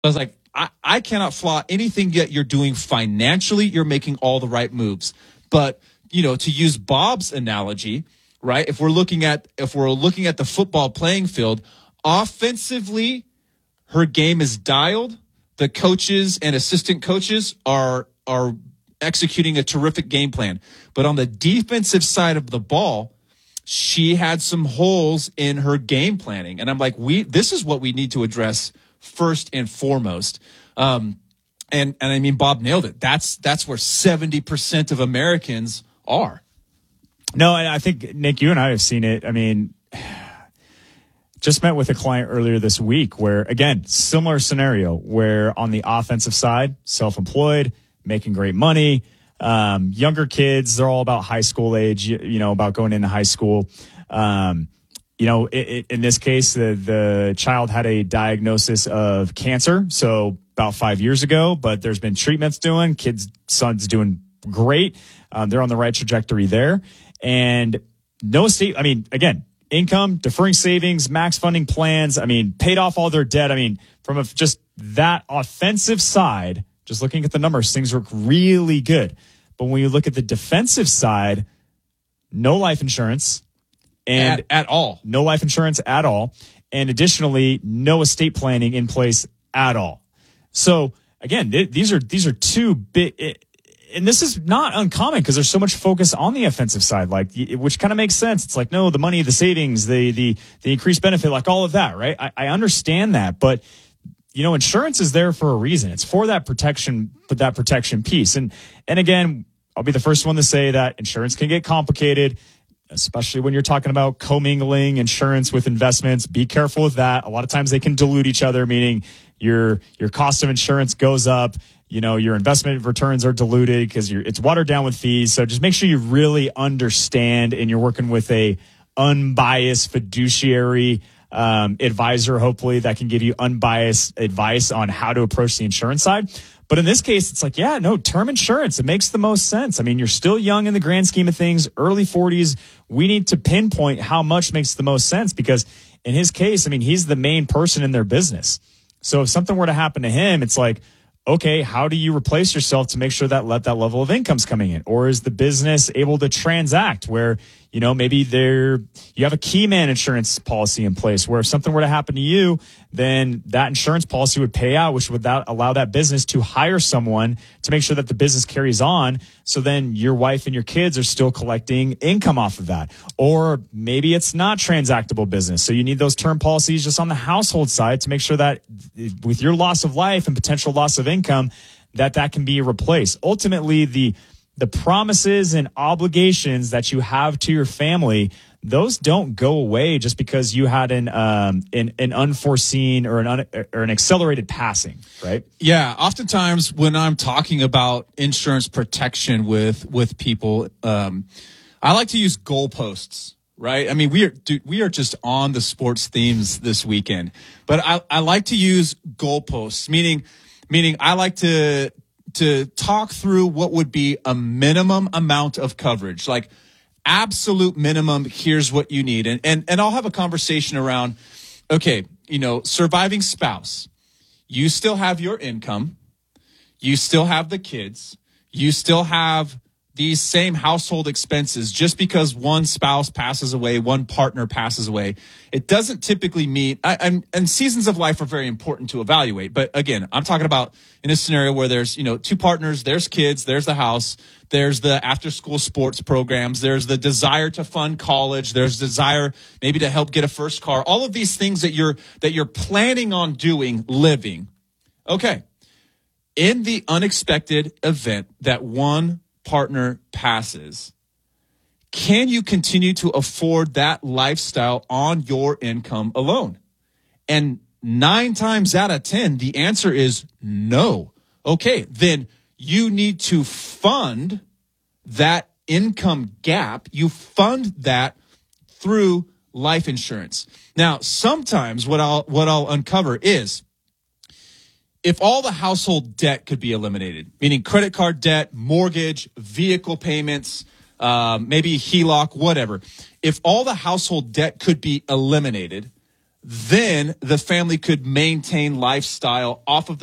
I was like, I cannot flaw anything that you're doing financially. You're making all the right moves. But, to use Bob's analogy, right? If we're looking at the football playing field, offensively, her game is dialed. The coaches and assistant coaches are executing a terrific game plan. But on the defensive side of the ball, she had some holes in her game planning. And I'm like, this is what we need to address first and foremost. And I mean, Bob nailed it. That's where 70% of Americans are. No, and I think, Nick, you and I have seen it. I mean, just met with a client earlier this week where, again, similar scenario where on the offensive side, self-employed, making great money, younger kids, they're all about high school age, about going into high school. In this case, the child had a diagnosis of cancer. So about 5 years ago, but there's been treatments doing, son's doing great. They're on the right trajectory there. And no estate, I mean, again, income, deferring savings, max funding plans. I mean, paid off all their debt. I mean, from just that offensive side, just looking at the numbers, things look really good. But when you look at the defensive side, no life insurance and at all, no life insurance at all. And additionally, no estate planning in place at all. So again, these are two big, and this is not uncommon because there's so much focus on the offensive side, which kind of makes sense. It's like, no, the money, the savings, the increased benefit, like all of that, right? I understand that, but insurance is there for a reason. It's for that protection piece. And again, I'll be the first one to say that insurance can get complicated, especially when you're talking about commingling insurance with investments. Be careful with that. A lot of times they can dilute each other, meaning your cost of insurance goes up. Your investment returns are diluted because it's watered down with fees. So just make sure you really understand and you're working with a unbiased fiduciary advisor, hopefully, that can give you unbiased advice on how to approach the insurance side. But in this case, it's like, yeah, no, term insurance, it makes the most sense. I mean, you're still young in the grand scheme of things, early 40s. We need to pinpoint how much makes the most sense because in his case, I mean, he's the main person in their business. So if something were to happen to him, it's like, okay, how do you replace yourself to make sure that that level of income's coming in? Or is the business able to transact where, maybe you have a key man insurance policy in place where if something were to happen to you, then that insurance policy would pay out, which would allow that business to hire someone to make sure that the business carries on. So then your wife and your kids are still collecting income off of that. Or maybe it's not transactable business. So you need those term policies just on the household side to make sure that with your loss of life and potential loss of income, that can be replaced. Ultimately, the promises and obligations that you have to your family, those don't go away just because you had an unforeseen or an accelerated passing, right? Yeah, oftentimes when I'm talking about insurance protection with people, I like to use goalposts, right? I mean, we are just on the sports themes this weekend, but I like to use goalposts, meaning I like to talk through what would be a minimum amount of coverage, like absolute minimum. Here's what you need. And I'll have a conversation around, okay, surviving spouse, you still have your income. You still have the kids. You still have these same household expenses. Just because one spouse passes away, one partner passes away, it doesn't typically mean, and seasons of life are very important to evaluate. But again, I'm talking about in a scenario where there's, two partners, there's kids, there's the house, there's the after school sports programs, there's the desire to fund college, there's desire maybe to help get a first car, all of these things that you're planning on doing, living. Okay. In the unexpected event that one partner passes, can you continue to afford that lifestyle on your income alone? And 9 times out of 10, the answer is no. Okay, then you need to fund that income gap. You fund that through life insurance. Now, sometimes what I'll uncover is, if all the household debt could be eliminated, meaning credit card debt, mortgage, vehicle payments, maybe HELOC, whatever. If all the household debt could be eliminated, then the family could maintain lifestyle off of